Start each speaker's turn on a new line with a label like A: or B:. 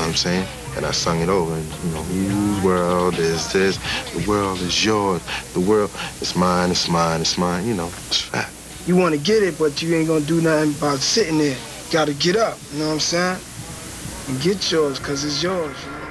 A: what I'm saying? And I sung it over, and, you know, whose world is this? The world is yours. The world is mine, it's mine, it's mine. You know, it's fact.
B: You want to get it, but you ain't gonna do nothing about sitting there. You gotta get up, you know what I'm saying? And get yours, cause it's yours, you know?